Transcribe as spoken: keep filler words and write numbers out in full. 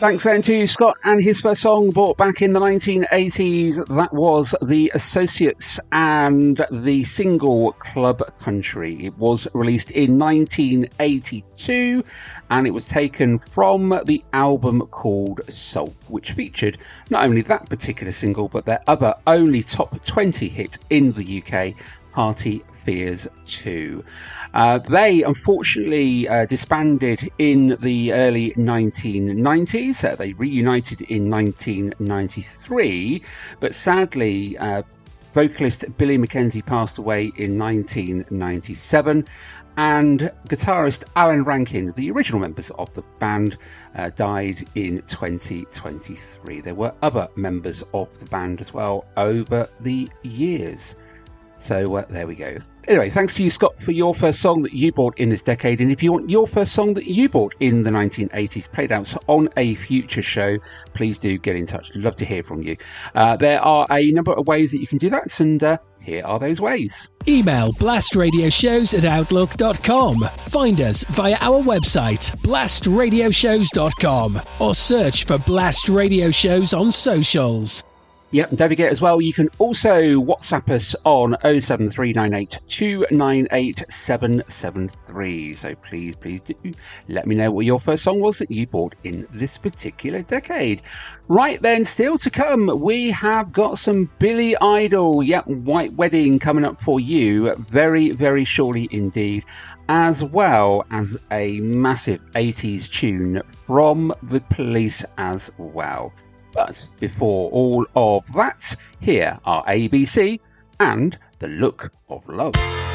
Thanks then to Scott and his first song brought back in the nineteen eighties. That was The Associates and the single Club Country. It was released in nineteen eighty-two and it was taken from the album called Salt, which featured not only that particular single but their other only top twenty hit in the U K, Party Fears two. Uh, they unfortunately uh, disbanded in the early nineteen nineties. Uh, they reunited in nineteen ninety-three, but sadly uh, vocalist Billy Mackenzie passed away in nineteen ninety-seven, and guitarist Alan Rankin, the original members of the band, uh, died in twenty twenty-three. There were other members of the band as well over the years. So uh, there we go. Anyway, thanks to you, Scott, for your first song that you bought in this decade. And if you want your first song that you bought in the nineteen eighties played out on a future show, please do get in touch. Love to hear from you. Uh, there are a number of ways that you can do that, and uh, here are those ways. Email blastradioshows at outlook dot com. Find us via our website, blast radio shows dot com, or search for Blast Radio Shows on socials. Yep, and don't forget as well, you can also WhatsApp us on oh seven three nine eight two nine eight seven seven three. So please, please do let me know what your first song was that you bought in this particular decade. Right then, still to come, we have got some Billy Idol. Yep, White Wedding coming up for you very, very shortly indeed, as well as a massive eighties tune from The Police as well. But before all of that, here are A B C and The Look of Love.